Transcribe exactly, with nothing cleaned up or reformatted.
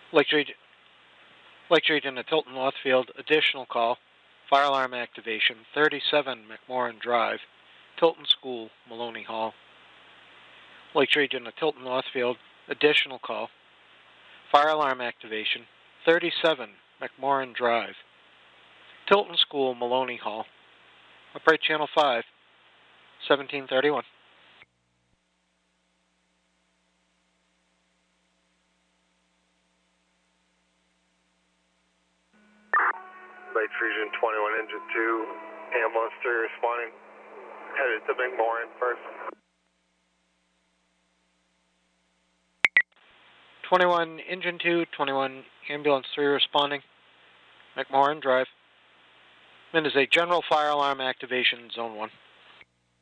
Lake Region, Lake Region to Tilton Northfield, additional call. Fire alarm activation, thirty-seven McMorran Drive, Tilton School, Maloney Hall. Lake Region to Tilton Northfield, additional call. Fire alarm activation, thirty-seven McMorran Drive, Tilton School, Maloney Hall. Operate Channel five, seventeen thirty-one. Lake Region twenty-one, Engine two, ambulance three responding. Headed to McMorran first. twenty-one, Engine two, twenty-one, ambulance three responding. McMorran Drive. Min is a general fire alarm activation, Zone one.